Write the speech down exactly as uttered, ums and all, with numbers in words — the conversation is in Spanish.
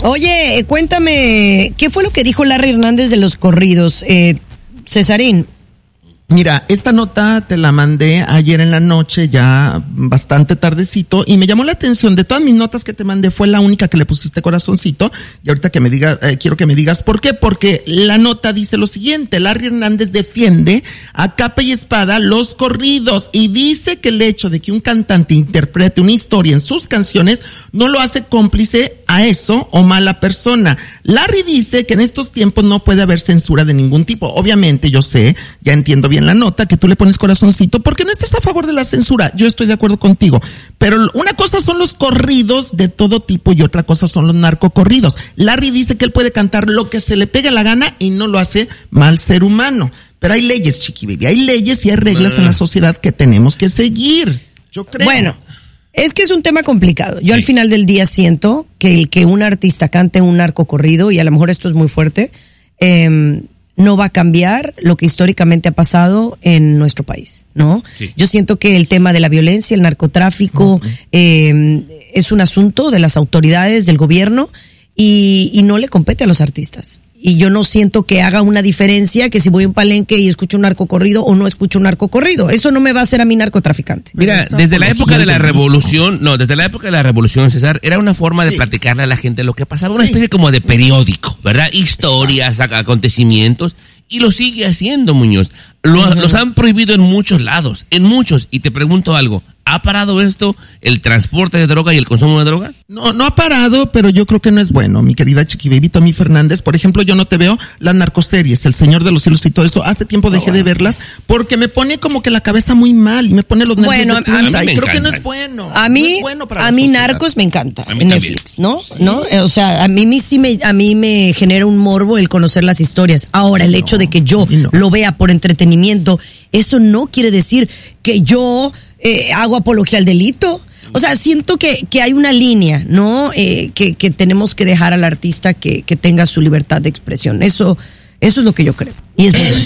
Oye, cuéntame, ¿qué fue lo que dijo Larry Hernández de los corridos? Eh, Cesarín. Mira, esta nota te la mandé ayer en la noche, ya bastante tardecito, y me llamó la atención. De todas mis notas que te mandé, fue la única que le pusiste corazoncito. Y ahorita que me digas, eh, quiero que me digas por qué. Porque la nota dice lo siguiente: Larry Hernández defiende a capa y espada los corridos y dice que el hecho de que un cantante interprete una historia en sus canciones no lo hace cómplice a eso o mala persona. Larry dice que en estos tiempos no puede haber censura de ningún tipo. Obviamente, yo sé, ya entiendo bien en la nota que tú le pones corazoncito porque no estás a favor de la censura. Yo estoy de acuerdo contigo, pero una cosa son los corridos de todo tipo y otra cosa son los narcocorridos. Larry dice que él puede cantar lo que se le pegue la gana y no lo hace mal ser humano, pero hay leyes, Chiqui Baby, hay leyes y hay reglas uh. en la sociedad que tenemos que seguir, yo creo. Bueno, es que es un tema complicado. Yo sí. Al final del día siento que el que un artista cante un narcocorrido, y a lo mejor esto es muy fuerte, eh no va a cambiar lo que históricamente ha pasado en nuestro país, ¿no? Sí. Yo siento que el tema de la violencia, el narcotráfico, uh-huh. eh, es un asunto de las autoridades, del gobierno, y, y no le compete a los artistas. Y yo no siento que haga una diferencia que si voy a un palenque y escucho un narcocorrido o no escucho un narcocorrido. Eso no me va a hacer a mí narcotraficante. Mira, desde la época de la revolución, no, desde la época de la revolución, César, era una forma sí. de platicarle a la gente lo que pasaba, una sí. especie como de periódico, ¿verdad? Historias, acontecimientos, y lo sigue haciendo, Muñoz. Lo, uh-huh. Los han prohibido en muchos lados, en muchos, y te pregunto algo. ¿Ha parado esto, el transporte de droga y el consumo de droga? No, no ha parado, pero yo creo que no es bueno, mi querida Chiqui Baby, Tommy Fernández. Por ejemplo, yo no te veo las narcoseries, El Señor de los Cielos y todo eso. Hace tiempo dejé oh, bueno. de verlas porque me pone como que la cabeza muy mal y me pone los nervios bueno, de punta. Y creo encantan. que no es bueno. A mí, no es bueno para a mí Narcos me encanta en Netflix, también. ¿no? Sí. ¿No? O sea, a mí, mí sí me, a mí me genera un morbo el conocer las historias. Ahora, el no, hecho de que yo no. lo vea por entretenimiento, eso no quiere decir que yo eh, hago apología al delito. O sea, siento que, que hay una línea, ¿no? Eh, que, que tenemos que dejar al artista que, que tenga su libertad de expresión. Eso, eso es lo que yo creo. Y es